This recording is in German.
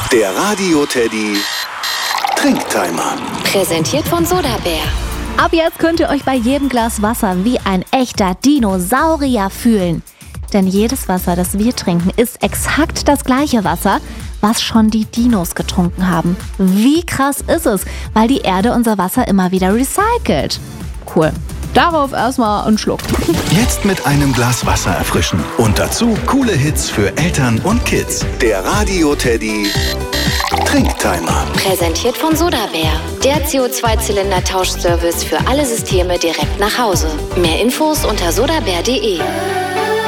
Der Radio Teddy Trinktimer. Präsentiert von Sodabär. Ab jetzt könnt ihr euch bei jedem Glas Wasser wie ein echter Dinosaurier fühlen. Denn jedes Wasser, das wir trinken, ist exakt das gleiche Wasser, was schon die Dinos getrunken haben. Wie krass ist es, weil die Erde unser Wasser immer wieder recycelt. Cool. Darauf erstmal einen Schluck. Jetzt mit einem Glas Wasser erfrischen. Und dazu coole Hits für Eltern und Kids. Der Radio Teddy Trinktimer. Präsentiert von Sodabär. Der CO2-Zylinder-Tauschservice für alle Systeme direkt nach Hause. Mehr Infos unter sodabär.de.